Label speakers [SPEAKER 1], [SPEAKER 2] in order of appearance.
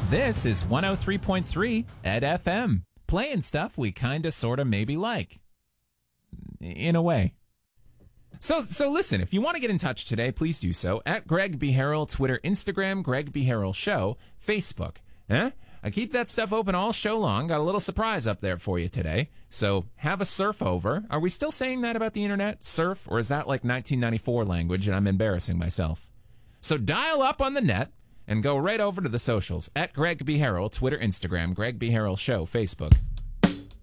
[SPEAKER 1] This is 103.3 at FM, playing stuff we kinda, sorta, maybe like. In a way. So listen, if you want to get in touch today, please do so at Greg B. Harrell, Twitter, Instagram, Greg B. Harrell Show, Facebook. I keep that stuff open all show long. Got a little surprise up there for you today. So have a surf over. Are we still saying that about the internet? Surf? Or is that like 1994 language and I'm embarrassing myself? So dial up on the net and go right over to the socials at Greg B. Harrell, Twitter, Instagram, Greg B. Harrell Show, Facebook.